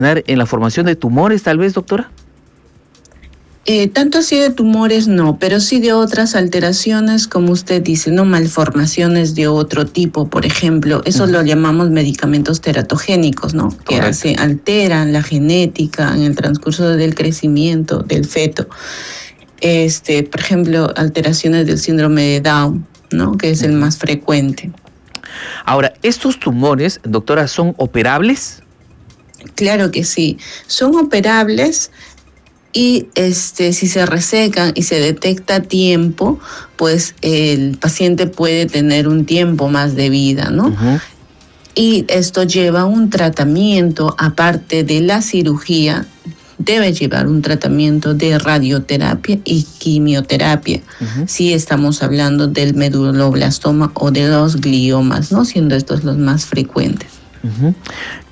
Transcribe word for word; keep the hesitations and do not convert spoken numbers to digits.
en la formación de tumores, tal vez, doctora? Eh, tanto así de tumores no, pero sí de otras alteraciones, como usted dice, ¿no? Malformaciones de otro tipo, por ejemplo. Eso uh-huh. lo llamamos medicamentos teratogénicos, ¿no? Que hace, alteran la genética en el transcurso del crecimiento del feto. Este, por ejemplo, alteraciones del síndrome de Down, ¿no? Que es uh-huh. el más frecuente. Ahora, ¿estos tumores, doctora, son operables? Claro que sí, son operables. Y este, si se resecan y se detecta a tiempo, pues el paciente puede tener un tiempo más de vida, ¿no? Uh-huh. Y esto lleva un tratamiento, aparte de la cirugía, debe llevar un tratamiento de radioterapia y quimioterapia, uh-huh. si estamos hablando del meduloblastoma o de los gliomas, ¿no? Siendo estos los más frecuentes. Uh-huh.